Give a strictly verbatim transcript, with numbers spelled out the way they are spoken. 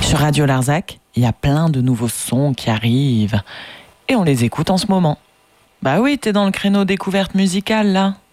Sur Radio Larzac, il y a plein de nouveaux sons qui arrivent et on les écoute en ce moment. Bah oui, t'es dans le créneau découverte musicale là.